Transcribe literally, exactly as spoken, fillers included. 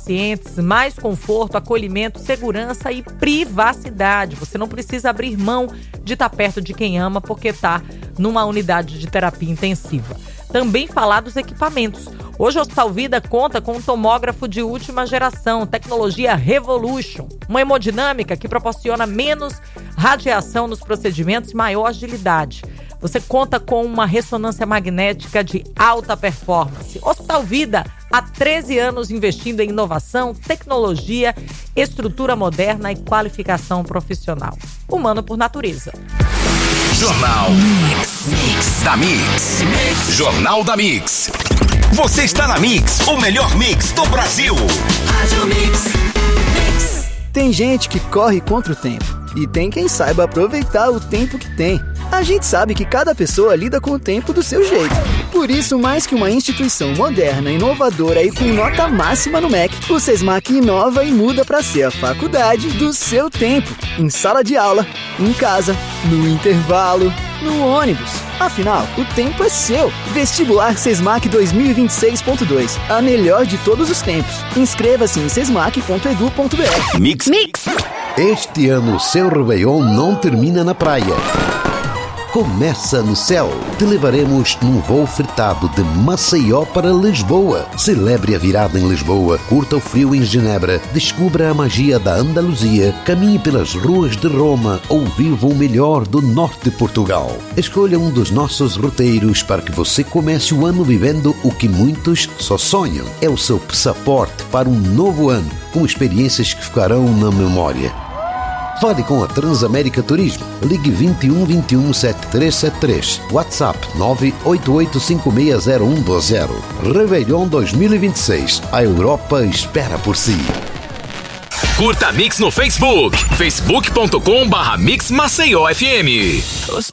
pacientes, mais conforto, acolhimento, segurança e privacidade. Você não precisa abrir mão de estar perto de quem ama porque está numa unidade de terapia intensiva. Também falar dos equipamentos. Hoje o Hospital Vida conta com um tomógrafo de última geração, tecnologia Revolution, uma hemodinâmica que proporciona menos radiação nos procedimentos e maior agilidade. Você conta com uma ressonância magnética de alta performance. Hospital Vida, há treze anos investindo em inovação, tecnologia, estrutura moderna e qualificação profissional. Humano por natureza. Jornal Mix, Mix da Mix. Mix. Jornal da Mix. Você está na Mix, o melhor mix do Brasil. Rádio Mix. Mix. Tem gente que corre contra o tempo e tem quem saiba aproveitar o tempo que tem. A gente sabe que cada pessoa lida com o tempo do seu jeito. Por isso, mais que uma instituição moderna, inovadora e com nota máxima no M E C, o SESMAC inova e muda para ser a faculdade do seu tempo. Em sala de aula, em casa, no intervalo, no ônibus. Afinal, o tempo é seu. Vestibular SESMAC dois mil e vinte e seis ponto dois. A melhor de todos os tempos. Inscreva-se em sesmac ponto edu ponto br. Mix. Mix. Este ano, seu Réveillon não termina na praia. Começa no céu. Te levaremos num voo fretado de Maceió para Lisboa. Celebre a virada em Lisboa, curta o frio em Genebra, descubra a magia da Andaluzia, caminhe pelas ruas de Roma ou viva o melhor do norte de Portugal. Escolha um dos nossos roteiros para que você comece o ano vivendo o que muitos só sonham. É o seu passaporte para um novo ano, com experiências que ficarão na memória. Fale com a Transamérica Turismo. Ligue vinte e um, vinte e um, setenta e três setenta e três. WhatsApp nove oito oito cinco seis zero um dois zero. Réveillon dois mil e vinte e seis. A Europa espera por si. Curta a Mix no Facebook. facebook ponto com barra Mix Maceió F M.